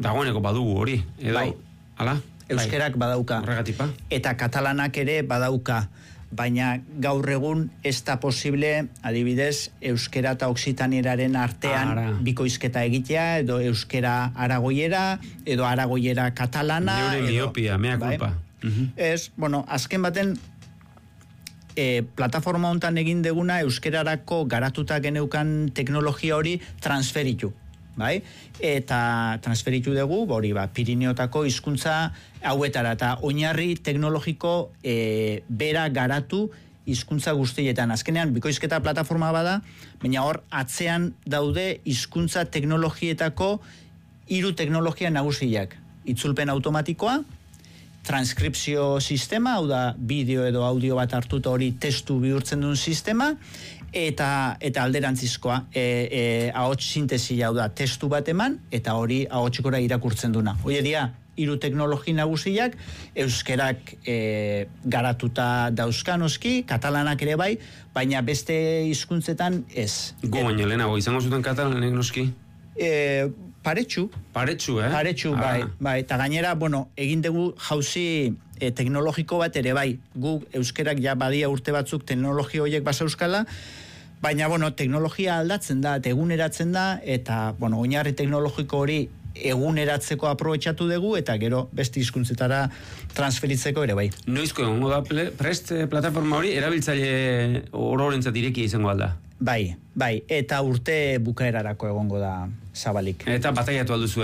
Dagoeneko badugu hori, edo, bai. Ala? Euskerak badauka. Horregatipa. Eta katalanak ere badauka. Baina gaur egun ez da posible, adibidez, euskera eta oksitanieraren artean bikoizketa egitea, edo euskera aragoiera, edo aragoiera katalana. Neure miopia, mea culpa. Ez, bueno, azken baten, plataforma hontan egin deguna euskerarako garatuta geneukan teknologia hori transferitu. Bai? Eta transferitu dugu, hori Pirineotako hizkuntza hauetara, eta oinarri teknologiko bera garatu hizkuntza guztietan. Azkenean, bikoizketa plataforma bada, baina hor atzean daude hizkuntza teknologietako 3 teknologia nagusiak. Itzulpen automatikoa, transkripzio sistema, hau da bideo edo audio bat hartuta hori testu bihurtzen duen sistema, eta alderantzizkoa ahots sintesia, hau da testu bat eman eta hori ahotsikora irakurtzen duna. Hori dira 3 teknologi nagusiak, euskerak garatuta dauzkanoski, katalanak ere bai, baina beste hizkuntzetan ez. Gu baina lehenago izango zuten katalanek noski? Paretsu, bai. Eta gainera, egin dugu jauzi teknologiko bat ere bai. Gu euskerak ja badia urte batzuk teknologia horiek basa euskala, baina, teknologia aldatzen da, eta eguneratzen da, eta, oinarri teknologiko hori eguneratzeko aprobetxatu dugu, eta gero beste hizkuntzetara transferitzeko ere bai. Noizko egongo da prest plataforma hori, erabiltzaile ororentzat irekia izango alda? Bai, eta urte bukaerarako egongo da zabalik. Eta bataiatu alduzue?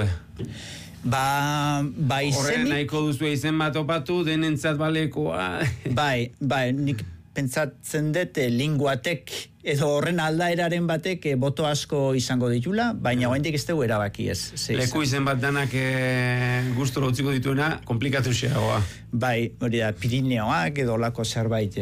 Bai izenik... Horren nahiko duzue izen bat opatu, denentzat balekoa... Bai, nik pentsatzen dut linguatek edo horren aldaeraren batek boto asko izango ditula, baina oraindik ez dugu erabaki ez. Leku izen bat danak gustora utziko dituena, komplikatu xeagoa. Bai, hori da, Pirineoak edo lako zerbait...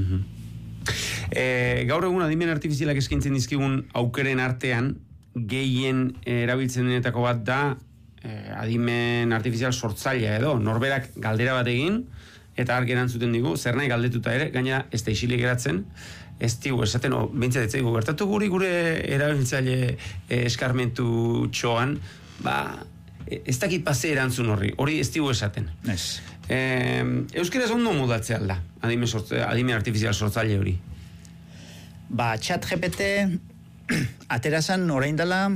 Gaur egun adimen artifizialak eskaintzen dizkigun aukeren artean gehien erabiltzen denetako bat da adimen artifizial sortzailea edo norberak galdera bat egin eta argi erantzuten digu, zer nahi galdetuta ere, gaina ez da isilik geratzen, ez digu esaten, bintzat etzaigu gertatu gure erabiltzaile eskarmentu txoan, ez dakit pase erantzun hori ez digu esaten. Ez. Euskeraz ondo modatzea alda, adimen artifizial sortzaile hori? ChatGPT aterazan orain dela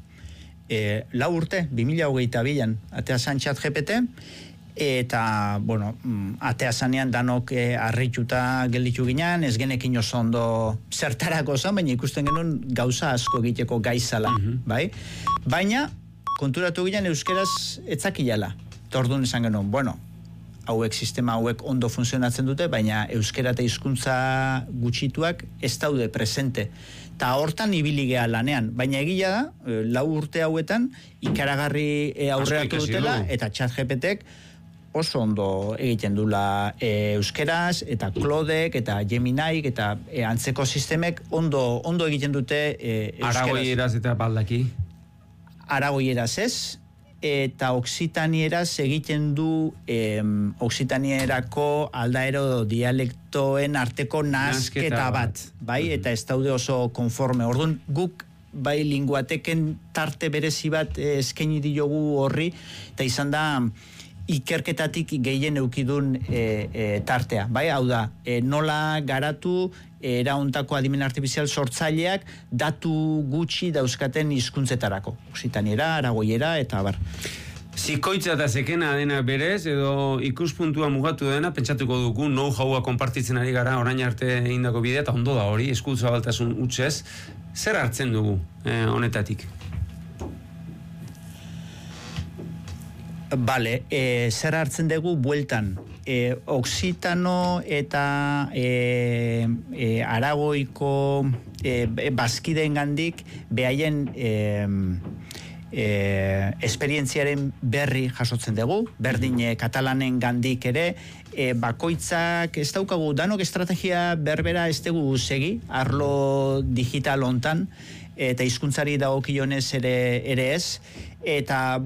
4 urte, 2022an aterazan ChatGPT, eta, ateazanean danok harrituta gelditu ginen, ez genekin oso ondo zertarako zan, baina ikusten genuen gauza asko egiteko gaizala, bai? Baina, konturatu ginen euskeraz etzakilala. Tordun esan genuen, sistema hauek ondo funtzionatzen dute, baina euskera eta hizkuntza gutxituak ez daude presente. Ta hortan ibili gea lanean, baina egia da, 4 urte hauetan ikaragarri aurreratu dutela, eta ChatGPTek oso ondo egiten dula euskeraz, eta Claudek, eta Geminiek, eta antzeko sistemek ondo egiten dute euskeraz. Aragoieraz eta baldaki? Aragoieraz ez, eta oksitanieraz egiten du oksitanerako aldaero dialektoen arteko nasketa bat, bai? Eta ez daude oso konforme. Orduan, guk bai linguateken tarte berezi bat eskaini diogu horri, eta izan da ikerketatik gehien eukidun tartea, bai? Hau da, nola garatu eraontako adimen artifizial sortzaileak datu gutxi dauzkaten hizkuntzetarako. Oksitaniera, aragoiera, eta bar. Zikoitza eta zekena dena berez, edo ikuspuntua mugatu dena, pentsatuko dugu, know-howa konpartitzen ari gara, orain arte egindako bidea, eta ondo da hori, eskuzabaltasun hutsez, zer hartzen dugu honetatik? Bale, zer hartzen dugu bueltan. Oksitano eta aragoiko bazkideen gandik behaien esperientziaren berri jasotzen dugu, berdin katalanen gandik ere, bakoitzak ez daukagu, danok estrategia berbera ez dugu segi, arlo digital hontan, eta hizkuntzari dagokionez ere ez, eta,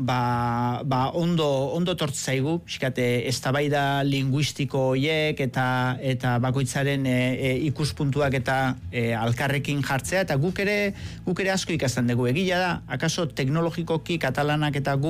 ondo tortzaigu, pixkate, eztabaida linguistiko horiek, eta bakoitzaren ikuspuntuak eta alkarrekin jartzea, eta guk ere asko ikasten dugu. Egia da, akaso teknologikoki katalanak eta